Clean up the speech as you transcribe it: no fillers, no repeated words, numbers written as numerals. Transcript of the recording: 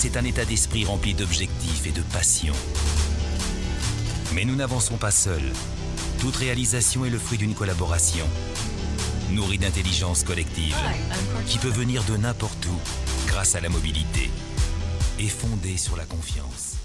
c'est un état d'esprit rempli d'objectifs et de passion. Mais nous n'avançons pas seuls. Toute réalisation est le fruit d'une collaboration, nourrie d'intelligence collective, qui peut venir de n'importe où grâce à la mobilité et fondée sur la confiance.